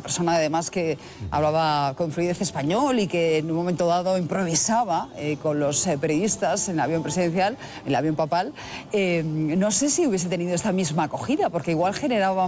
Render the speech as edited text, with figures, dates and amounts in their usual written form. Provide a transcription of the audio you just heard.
persona además que hablaba con fluidez español y que en un momento dado improvisaba con los periodistas en el avión presidencial, en el avión papal, no sé si hubiese tenido esta misma acogida, porque igual generaba